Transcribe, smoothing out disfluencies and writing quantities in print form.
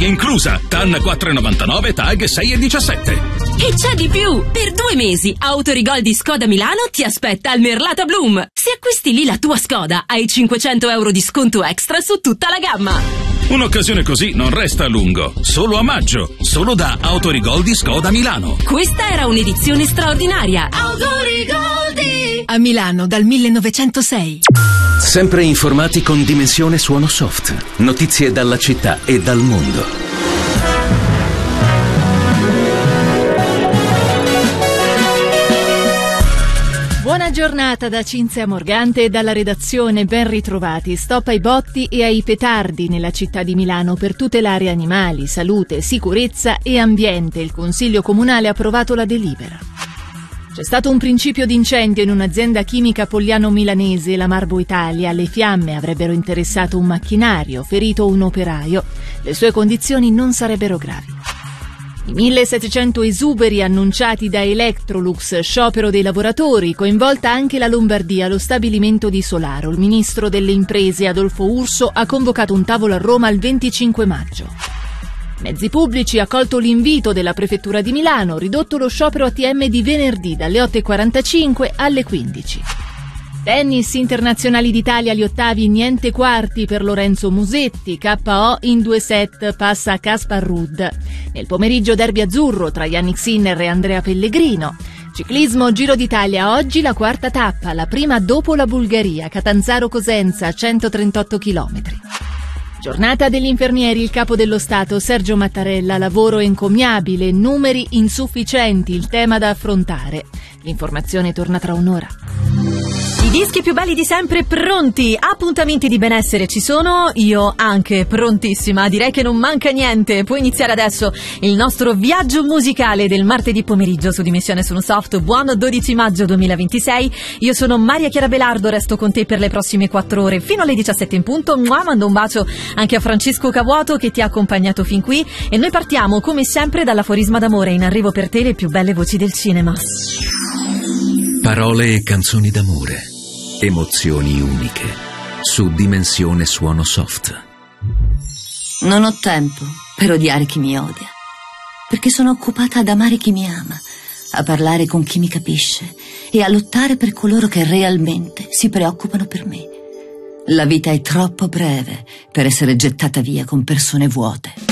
garanzia inclusa. TAN 4,99, TAG 6,17. E c'è di più! Per 2 mesi Autorigol di Skoda Milano ti aspetta al Merlata Bloom. Se acquisti lì la tua Skoda, hai 500 euro di sconto extra su tutta la gamma. Un'occasione così non resta a lungo. Solo a maggio. Solo da Autorigol di Skoda Milano. Questa era un'edizione straordinaria. Autorigol a Milano dal 1906. Sempre informati con Dimensione Suono Soft. Notizie dalla città e dal mondo. Buona giornata da Cinzia Morgante e dalla redazione, ben ritrovati. Stop ai botti e ai petardi nella città di Milano per tutelare animali, salute, sicurezza e ambiente. Il Consiglio Comunale ha approvato la delibera. C'è stato un principio di incendio in un'azienda chimica pogliano-milanese, la Marbo Italia. Le fiamme avrebbero interessato un macchinario, ferito un operaio. Le sue condizioni non sarebbero gravi. I 1700 esuberi annunciati da Electrolux, sciopero dei lavoratori, coinvolta anche la Lombardia, lo stabilimento di Solaro. Il ministro delle imprese Adolfo Urso ha convocato un tavolo a Roma il 25 maggio. Mezzi pubblici ha accolto l'invito della Prefettura di Milano, ridotto lo sciopero ATM di venerdì dalle 8:45 alle 15. Tennis, internazionali d'Italia agli ottavi, niente quarti per Lorenzo Musetti, KO in 2 set, passa a Kaspar Ruud. Nel pomeriggio derby azzurro tra Yannick Sinner e Andrea Pellegrino. Ciclismo, Giro d'Italia, oggi la 4ª tappa, la prima dopo la Bulgaria, Catanzaro-Cosenza, 138 km. Giornata degli infermieri, il capo dello Stato Sergio Mattarella, lavoro encomiabile, numeri insufficienti, il tema da affrontare. L'informazione torna tra un'ora. I dischi più belli di sempre pronti, appuntamenti di benessere ci sono, io anche prontissima, direi che non manca niente. Può iniziare adesso il nostro viaggio musicale del martedì pomeriggio su Dimensione Suono Soft. Buon 12 maggio 2026, io sono Maria Chiara Belardo, resto con te per le prossime 4 ore fino alle 17 in punto. Mando un bacio anche a Francesco Cavuoto che ti ha accompagnato fin qui e noi partiamo come sempre dall'aforisma d'amore. In arrivo per te le più belle voci del cinema. Parole e canzoni d'amore, emozioni uniche, su Dimensione Suono Soft. Non ho tempo per odiare chi mi odia, perché sono occupata ad amare chi mi ama, a parlare con chi mi capisce e a lottare per coloro che realmente si preoccupano per me. La vita è troppo breve per essere gettata via con persone vuote.